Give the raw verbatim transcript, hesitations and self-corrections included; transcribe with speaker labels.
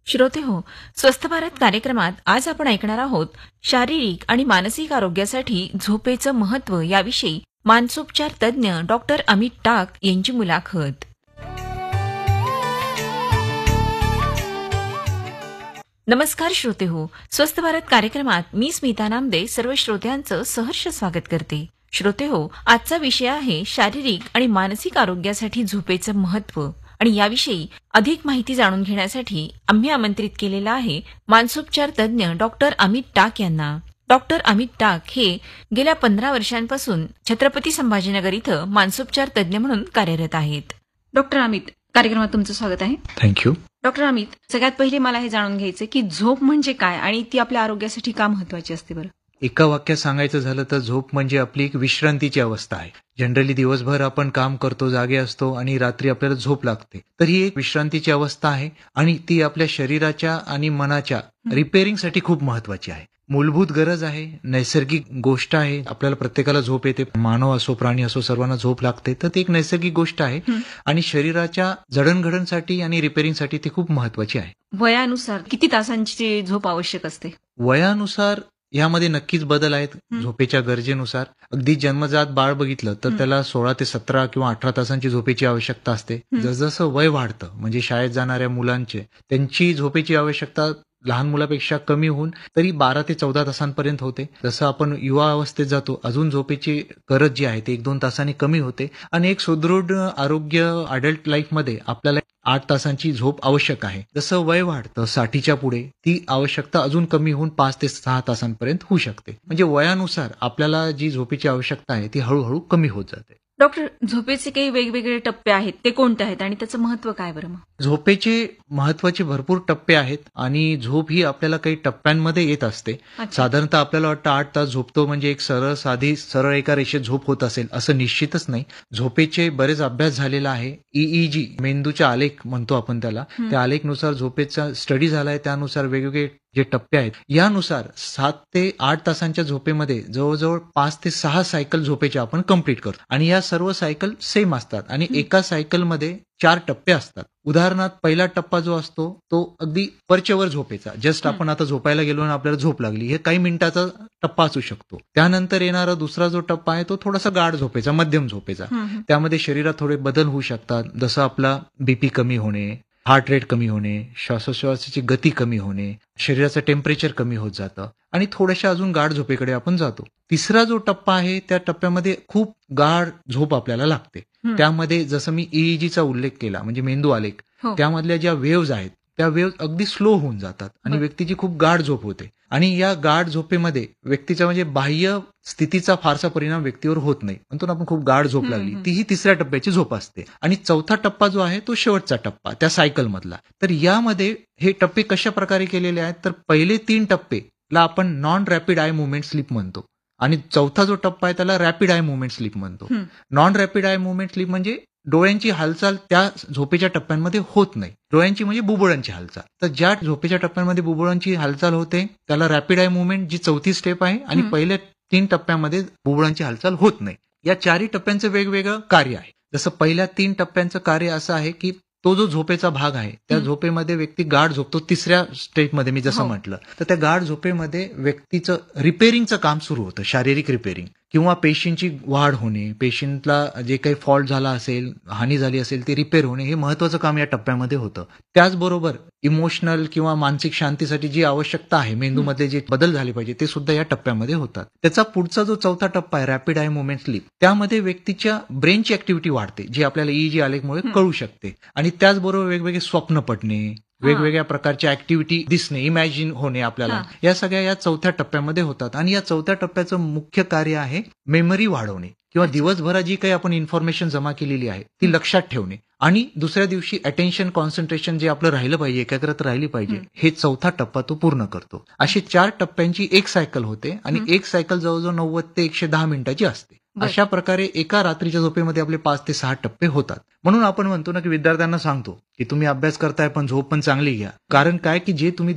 Speaker 1: श्रोते हो, स्वस्थ भारत कार्यक्रमात आज आपण ऐकणार आहोत शारीरिक आणि मानसिक आरोग्यासाठी झोपेचं महत्त्व याविषयी मानसोपचार तज्ज्ञ डॉक्टर अमित टाक यांची मुलाखत. नमस्कार श्रोते हो, स्वस्थ भारत कार्यक्रमात मी स्मिता नामदे सर्व श्रोत्यांचं सहर्ष स्वागत करते. श्रोते हो, आजचा विषय आहे शारीरिक आणि मानसिक आरोग्यासाठी झोपेचं महत्त्व आणि याविषयी अधिक माहिती जाणून घेण्यासाठी आम्ही आमंत्रित केलेला आहे मानसोपचार तज्ज्ञ डॉक्टर अमित टाक यांना. डॉक्टर अमित टाक हे गेल्या पंधरा वर्षांपासून छत्रपती संभाजीनगर इथं मानसोपचार तज्ज्ञ म्हणून कार्यरत आहेत. डॉक्टर अमित, कार्यक्रमात तुमचं स्वागत आहे.
Speaker 2: थँक्यू.
Speaker 1: डॉक्टर अमित, सगळ्यात पहिले मला हे जाणून घ्यायचं की झोप म्हणजे काय आणि ती आपल्या आरोग्यासाठी का महत्वाची असते बरं?
Speaker 2: एका वाक्यात सांगायचं झालं तर झोप म्हणजे आपली एक विश्रांतीची अवस्था आहे. जनरली दिवसभर आपण काम करतो, जागे असतो आणि रात्री आपल्याला झोप लागते, तर ही एक विश्रांतीची अवस्था आहे आणि ती आपल्या शरीराच्या आणि मनाच्या रिपेअरिंगसाठी खूप महत्वाची आहे. मूलभूत गरज आहे, नैसर्गिक गोष्ट आहे. आपल्याला प्रत्येकाला झोप येते, मानव असो प्राणी असो सर्वांना झोप लागते, तर ती एक नैसर्गिक गोष्ट आहे आणि शरीराच्या जडणघडणसाठी आणि रिपेअरिंगसाठी ती खूप महत्वाची आहे.
Speaker 1: वयानुसार किती तासांची झोप आवश्यक असते?
Speaker 2: वयानुसार यामध्ये नक्कीच बदल आहेत. झोपेच्या गरजेनुसार अगदी जन्मजात बाळ बघितलं तर त्याला सोळा ते सतरा किंवा अठरा तासांची झोपेची आवश्यकता असते. जसजसं वय वाढतं म्हणजे शाळेत जाणाऱ्या मुलांचे त्यांची झोपेची आवश्यकता लहान मुलापेक्षा कमी होऊन तरी बारा ते चौदा तासांपर्यंत होते. जसं आपण युवा अवस्थेत जातो अजून झोपेची गरज जी आहे ती एक दोन तासांनी कमी होते आणि एक सुदृढ आरोग्य अडल्ट लाईफमध्ये आपल्याला आठ तासांची झोप आवश्यक आहे. जसं वय वाढतं साठीच्या पुढे ती आवश्यकता अजून कमी होऊन पाच ते सहा तासांपर्यंत होऊ शकते. म्हणजे वयानुसार आपल्याला जी झोपेची आवश्यकता आहे ती हळूहळू कमी होत जाते.
Speaker 1: डॉक्टर, झोपेचे काही वेगवेगळे टप्पे आहेत, ते कोणते आहेत आणि त्याचं महत्व काय बरं? मग
Speaker 2: झोपेचे महत्वाचे भरपूर टप्पे आहेत आणि झोप ही आपल्याला काही टप्प्यांमध्ये येत असते. साधारणतः आपल्याला वाटतं आठ तास झोपतो म्हणजे एक सरळ साधी सरळ एका रेषेत झोप होत असेल असं निश्चितच नाही. झोपेचे बरेच अभ्यास झालेला आहे. ईईजी मेंदूच्या आलेख म्हणतो आपण त्याला, त्या आलेखनुसार झोपेचा स्टडी झालाय. त्यानुसार वेगवेगळे जे टप्पे आहेत यानुसार सात ते आठ तासांच्या झोपेमध्ये जवळजवळ पाच ते सहा सायकल झोपेच्या आपण कंप्लीट करतो आणि या सर्व सायकल सेम असतात आणि एका सायकलमध्ये चार टप्पे असतात. उदाहरणार्थ पहिला टप्पा जो असतो तो अगदी वरचेवर झोपेचा, जस्ट आपण आता झोपायला गेलो आणि आपल्याला झोप लागली, हे काही मिनिटाचा टप्पा असू शकतो. त्यानंतर येणारा दुसरा जो टप्पा आहे तो थोडासा गाढ झोपेचा, मध्यम झोपेचा. त्यामध्ये शरीरात थोडे बदल होऊ शकतात, जसं आपला बीपी कमी होणे, हार्ट रेट कमी होणे, श्वासोश्वासाची गती कमी होणे, शरीराचं टेम्परेचर कमी होत जातं आणि थोड्याशा अजून गाढ झोपेकडे आपण जातो. तिसरा जो टप्पा आहे त्या टप्प्यामध्ये खूप गाढ झोप आपल्याला लागते. त्यामध्ये जसं मी ईईजीचा उल्लेख केला म्हणजे मेंदू आलेख, त्यामधल्या ज्या वेव्ज आहेत त्या वेव्ज अगदी स्लो होऊन जातात आणि व्यक्तीची खूप गाढ झोप होते आणि या गाढ झोपेमध्ये व्यक्तीचा म्हणजे बाह्य स्थितीचा फारसा परिणाम व्यक्तीवर होत नाही. म्हणतो ना आपण खूप गाढ झोप लागली, ती ही तिसऱ्या टप्प्याची झोप असते. आणि चौथा टप्पा जो आहे तो शेवटचा टप्पा त्या सायकल मधला. तर यामध्ये हे टप्पे कशा प्रकारे केलेले आहेत तर पहिले तीन टप्पेला आपण non rapid I movement sleep म्हणतो आणि चौथा जो टप्पा आहे त्याला रॅपिड आय मुवमेंट स्लीप म्हणतो. Non rapid I movement sleep म्हणजे डोळ्यांची हालचाल त्या झोपेच्या टप्प्यांमध्ये होत नाही. डोळ्यांची म्हणजे बुबुळांची हालचाल. तर ज्या झोपेच्या टप्प्यांमध्ये बुबुळांची हालचाल होते त्याला रॅपिड आय मुवमेंट जी चौथी स्टेप आहे आणि पहिल्या तीन टप्प्यामध्ये बुबुळांची हालचाल होत नाही. या चारही टप्प्यांचं वेगवेगळं कार्य आहे. जसं पहिल्या तीन टप्प्यांचं कार्य असं आहे की तो जो झोपेचा भाग आहे त्या झोपेमध्ये व्यक्ती गाढ झोपतो. तिसऱ्या स्टेपमध्ये मी जसं म्हटलं तर त्या गाढ झोपेमध्ये व्यक्तीचं रिपेअरिंगचं काम सुरू होतं, शारीरिक रिपेअरिंग किंवा पेशींची वाढ होणे, पेशींटला जे काही फॉल्ट झाला असेल, हानी झाली असेल ती रिपेअर होणे, हे महत्वाचं काम या टप्प्यामध्ये होतं. त्याचबरोबर इमोशनल किंवा मानसिक शांतीसाठी जी आवश्यकता आहे, मेंदूमध्ये जे बदल झाले पाहिजे ते सुद्धा या टप्प्यामध्ये होतात. त्याचा पुढचा जो चौथा टप्पा आहे रॅपिड आय मुवमेंट स्लीप, त्यामध्ये व्यक्तीच्या ब्रेनची ऍक्टिव्हिटी वाढते जी आपल्याला ईईजी आलेखमुळे कळू शकते आणि त्याचबरोबर वेगवेगळे स्वप्न पडणे, वेगवेगळ्या प्रकारच्या ऍक्टिव्हिटी दिसणे, इमॅजिन होणे आपल्याला, या सगळ्या या चौथ्या टप्प्यामध्ये होतात. आणि या चौथ्या टप्प्याचं मुख्य कार्य आहे मेमरी वाढवणे किंवा दिवसभरात जी काही आपण इन्फॉर्मेशन जमा केलेली आहे ती लक्षात ठेवणे आणि दुसऱ्या दिवशी अटेन्शन कॉन्सन्ट्रेशन जे आपलं राहिलं पाहिजे, एकाग्रता राहिली पाहिजे, हे चौथा टप्पा तो पूर्ण करतो. अशी चार टप्प्यांची एक सायकल होते आणि एक सायकल जवळजवळ नव्वद ते एकशे दहा मिनिटाची असते. अशा प्रकारे एका रात्रीच्या झोपेमध्ये आपले पाच ते सहा टप्पे होतात. म्हणून आपण म्हणतो ना की विद्यार्थ्यांना सांगतो की तुम्ही अभ्यास करताय पण झोप पण चांगली घ्या. कारण काय की जे तुम्ही